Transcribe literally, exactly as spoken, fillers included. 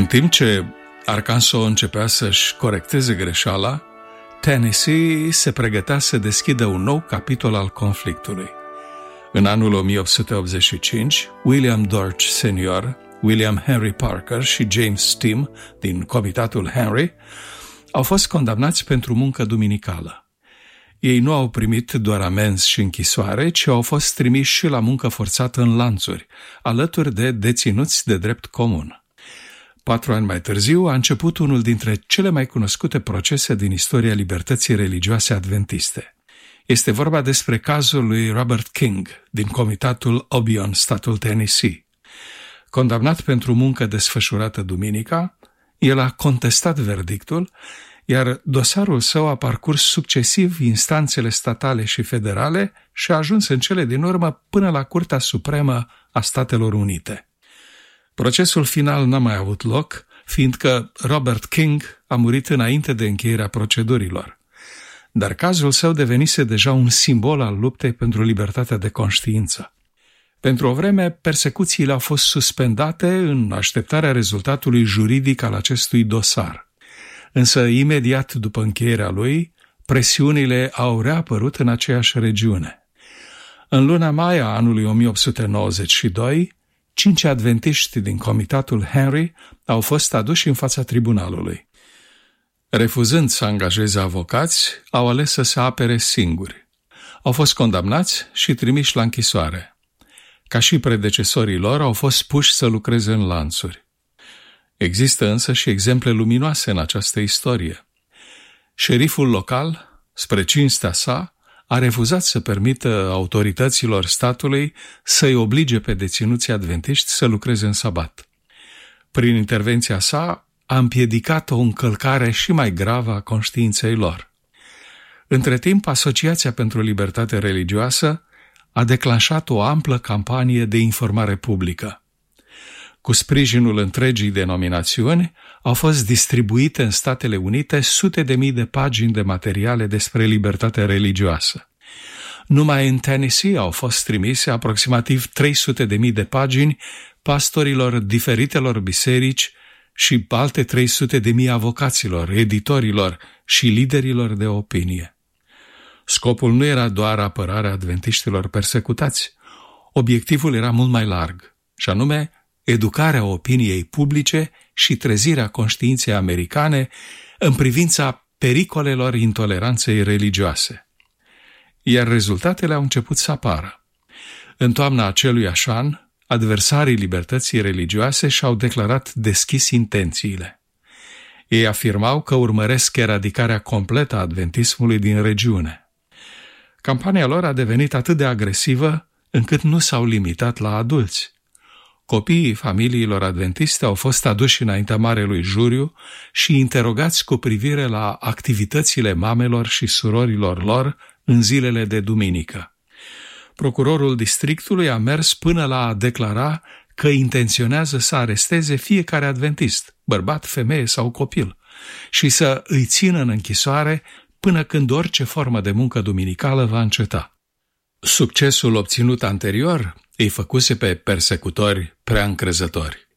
În timp ce Arkansas începea să-și corecteze greșeala, Tennessee se pregătea să deschidă un nou capitol al conflictului. În anul o mie opt sute optzeci și cinci, William Dorch senior, William Henry Parker și James Stim din Comitatul Henry au fost condamnați pentru muncă duminicală. Ei nu au primit doar amenzi și închisoare, ci au fost trimiși și la muncă forțată în lanțuri, alături de deținuți de drept comun. Patru ani mai târziu a început unul dintre cele mai cunoscute procese din istoria libertății religioase adventiste. Este vorba despre cazul lui Robert King din Comitatul Obion, statul Tennessee. Condamnat pentru muncă desfășurată duminica, el a contestat verdictul, iar dosarul său a parcurs succesiv instanțele statale și federale și a ajuns în cele din urmă până la Curtea Supremă a Statelor Unite. Procesul final n-a mai avut loc, fiindcă Robert King a murit înainte de încheierea procedurilor. Dar cazul său devenise deja un simbol al luptei pentru libertatea de conștiință. Pentru o vreme, persecuțiile au fost suspendate în așteptarea rezultatului juridic al acestui dosar. Însă, imediat după încheierea lui, presiunile au reapărut în aceeași regiune. În luna mai a anului o mie opt sute nouăzeci și doi, cinci adventiști din Comitatul Henry au fost aduși în fața tribunalului. Refuzând să angajeze avocați, au ales să se apere singuri. Au fost condamnați și trimiși la închisoare. Ca și predecesorii lor, au fost puși să lucreze în lanțuri. Există însă și exemple luminoase în această istorie. Șeriful local, spre cinstea sa, a refuzat să permită autorităților statului să-i oblige pe deținuții adventiști să lucreze în sabat. Prin intervenția sa, a împiedicat o încălcare și mai gravă a conștiinței lor. Între timp, Asociația pentru Libertate Religioasă a declanșat o amplă campanie de informare publică. Cu sprijinul întregii denominațiuni, au fost distribuite în Statele Unite sute de mii de pagini de materiale despre libertatea religioasă. Numai în Tennessee au fost trimise aproximativ trei sute de mii de pagini pastorilor diferitelor biserici și alte trei sute de mii avocaților, editorilor și liderilor de opinie. Scopul nu era doar apărarea adventiștilor persecutați. Obiectivul era mult mai larg, și anume educarea opiniei publice și trezirea conștiinței americane în privința pericolelor intoleranței religioase. Iar rezultatele au început să apară. În toamna aceluiași an, adversarii libertății religioase și-au declarat deschis intențiile. Ei afirmau că urmăresc eradicarea completă a adventismului din regiune. Campania lor a devenit atât de agresivă încât nu s-au limitat la adulți. Copiii familiilor adventiste au fost aduși înaintea marelui juriu și interogați cu privire la activitățile mamelor și surorilor lor în zilele de duminică. Procurorul districtului a mers până la a declara că intenționează să aresteze fiecare adventist, bărbat, femeie sau copil, și să îi țină în închisoare până când orice formă de muncă duminicală va înceta. Succesul obținut anterior îi făcuse pe persecutori prea încrezători.